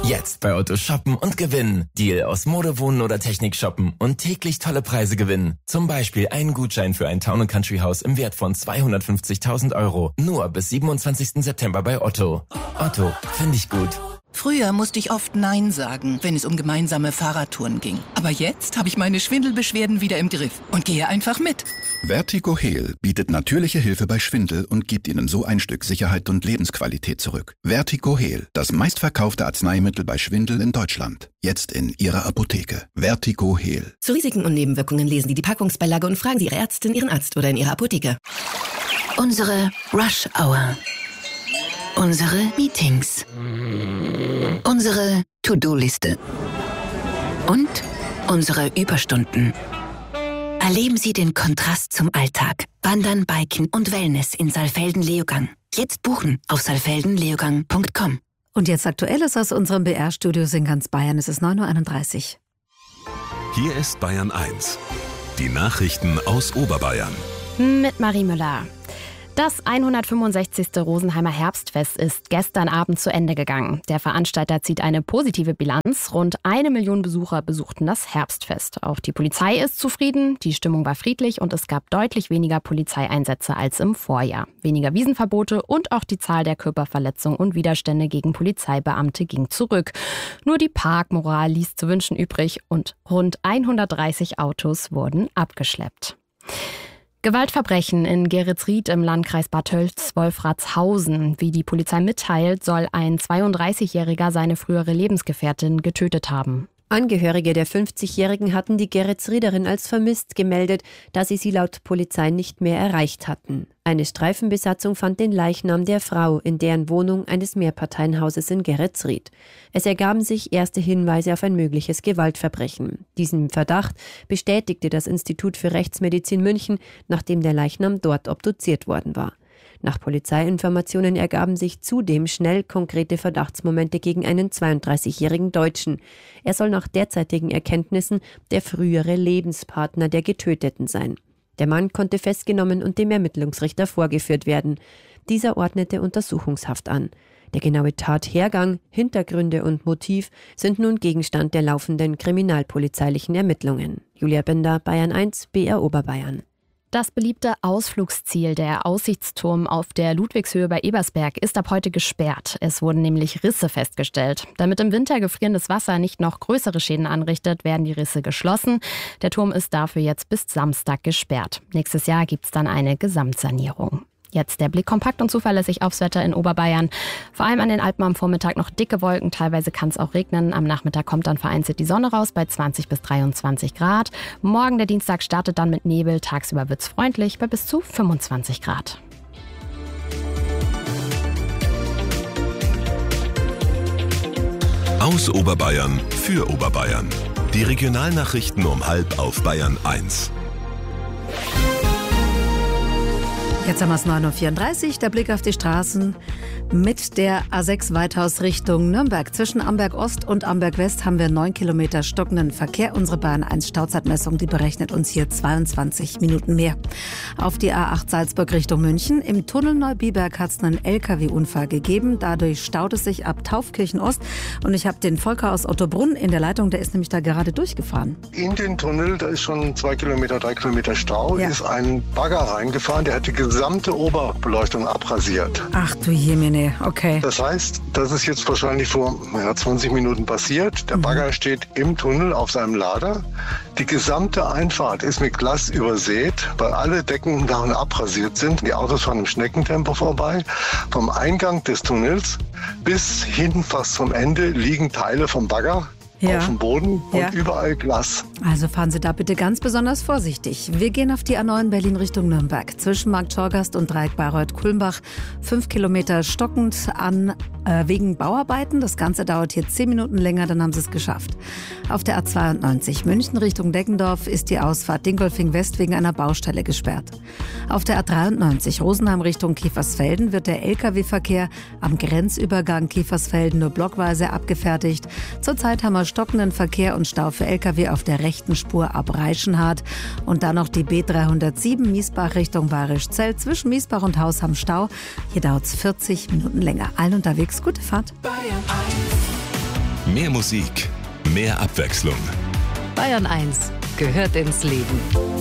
Jetzt bei Otto shoppen und gewinnen. Deal aus Mode, Wohnen oder Technik shoppen und täglich tolle Preise gewinnen. Zum Beispiel einen Gutschein für ein Town & Country Haus im Wert von 250.000 €. Nur bis 27. September bei Otto. Otto, finde ich gut. Früher musste ich oft Nein sagen, wenn es um gemeinsame Fahrradtouren ging. Aber jetzt habe ich meine Schwindelbeschwerden wieder im Griff und gehe einfach mit. Vertigo-Heal bietet natürliche Hilfe bei Schwindel und gibt Ihnen so ein Stück Sicherheit und Lebensqualität zurück. Vertigo-Heal, das meistverkaufte Arzneimittel bei Schwindel in Deutschland. Jetzt in Ihrer Apotheke. Vertigo-Heal. Zu Risiken und Nebenwirkungen lesen Sie die Packungsbeilage und fragen Sie Ihre Ärztin, Ihren Arzt oder in Ihrer Apotheke. Unsere Rush Hour. Unsere Meetings. Unsere To-Do-Liste. Und unsere Überstunden. Erleben Sie den Kontrast zum Alltag. Wandern, Biken und Wellness in Saalfelden-Leogang. Jetzt buchen auf saalfeldenleogang.com. Und jetzt Aktuelles aus unserem BR-Studios in ganz Bayern. Es ist 9:31 Uhr. Hier ist Bayern 1. Die Nachrichten aus Oberbayern. Mit Marie Müller. Das 165. Rosenheimer Herbstfest ist gestern Abend zu Ende gegangen. Der Veranstalter zieht eine positive Bilanz. Rund 1 Million Besucher besuchten das Herbstfest. Auch die Polizei ist zufrieden. Die Stimmung war friedlich und es gab deutlich weniger Polizeieinsätze als im Vorjahr. Weniger Wiesenverbote und auch die Zahl der Körperverletzungen und Widerstände gegen Polizeibeamte ging zurück. Nur die Parkmoral ließ zu wünschen übrig und rund 130 Autos wurden abgeschleppt. Gewaltverbrechen in Geretsried im Landkreis Bad Tölz-Wolfratshausen. Wie die Polizei mitteilt, soll ein 32-Jähriger seine frühere Lebensgefährtin getötet haben. Angehörige der 50-Jährigen hatten die Geretsriederin als vermisst gemeldet, da sie laut Polizei nicht mehr erreicht hatten. Eine Streifenbesatzung fand den Leichnam der Frau in deren Wohnung eines Mehrparteienhauses in Geretsried. Es ergaben sich erste Hinweise auf ein mögliches Gewaltverbrechen. Diesen Verdacht bestätigte das Institut für Rechtsmedizin München, nachdem der Leichnam dort obduziert worden war. Nach Polizeiinformationen ergaben sich zudem schnell konkrete Verdachtsmomente gegen einen 32-jährigen Deutschen. Er soll nach derzeitigen Erkenntnissen der frühere Lebenspartner der Getöteten sein. Der Mann konnte festgenommen und dem Ermittlungsrichter vorgeführt werden. Dieser ordnete Untersuchungshaft an. Der genaue Tathergang, Hintergründe und Motiv sind nun Gegenstand der laufenden kriminalpolizeilichen Ermittlungen. Julia Bender, Bayern 1, BR Oberbayern. Das beliebte Ausflugsziel, der Aussichtsturm auf der Ludwigshöhe bei Ebersberg, ist ab heute gesperrt. Es wurden nämlich Risse festgestellt. Damit im Winter gefrierendes Wasser nicht noch größere Schäden anrichtet, werden die Risse geschlossen. Der Turm ist dafür jetzt bis Samstag gesperrt. Nächstes Jahr gibt es dann eine Gesamtsanierung. Jetzt der Blick kompakt und zuverlässig aufs Wetter in Oberbayern. Vor allem an den Alpen am Vormittag noch dicke Wolken, teilweise kann es auch regnen. Am Nachmittag kommt dann vereinzelt die Sonne raus bei 20 bis 23 Grad. Morgen, der Dienstag, startet dann mit Nebel. Tagsüber wird es freundlich bei bis zu 25 Grad. Aus Oberbayern für Oberbayern. Die Regionalnachrichten um 12:30 auf Bayern 1. Jetzt haben wir es 9:34 Uhr, der Blick auf die Straßen mit der A6 Weithaus Richtung Nürnberg. Zwischen Amberg Ost und Amberg West haben wir 9 Kilometer stockenden Verkehr. Unsere Bayern 1 Stauzeitmessung, die berechnet uns hier 22 Minuten mehr. Auf die A8 Salzburg Richtung München. Im Tunnel Neubiberg hat es einen LKW-Unfall gegeben. Dadurch staut es sich ab Taufkirchen Ost. Und ich habe den Volker aus Ottobrunn in der Leitung, der ist nämlich da gerade durchgefahren. In den Tunnel, da ist schon 2 Kilometer, 3 Kilometer Stau, Ja. ist ein Bagger reingefahren, der hat die gesamte Oberbeleuchtung abrasiert. Ach du Jemine, okay. Das heißt, das ist jetzt wahrscheinlich vor 20 Minuten passiert. Der Bagger steht im Tunnel auf seinem Lader. Die gesamte Einfahrt ist mit Glas übersät, weil alle Decken darin abrasiert sind. Die Autos fahren im Schneckentempo vorbei. Vom Eingang des Tunnels bis hinten fast zum Ende liegen Teile vom Bagger auf dem Boden und überall Glas. Also fahren Sie da bitte ganz besonders vorsichtig. Wir gehen auf die A9 Berlin Richtung Nürnberg. Zwischen Markt Schorgast und Dreieck Bayreuth-Kulmbach 5 Kilometer stockend an wegen Bauarbeiten. Das Ganze dauert hier 10 Minuten länger, dann haben Sie es geschafft. Auf der A92 München Richtung Deggendorf ist die Ausfahrt Dingolfing West wegen einer Baustelle gesperrt. Auf der A93 Rosenheim Richtung Kiefersfelden wird der Lkw-Verkehr am Grenzübergang Kiefersfelden nur blockweise abgefertigt. Zurzeit haben wir stockenden Verkehr und Stau für Lkw auf der rechten Spur ab Reichenhardt. Und dann noch die B307 Miesbach Richtung Bayerischzell. Zwischen Miesbach und Haus am Stau. Hier dauert es 40 Minuten länger. Allen unterwegs, gute Fahrt. Bayern 1 Mehr Musik, mehr Abwechslung. Bayern 1 gehört ins Leben.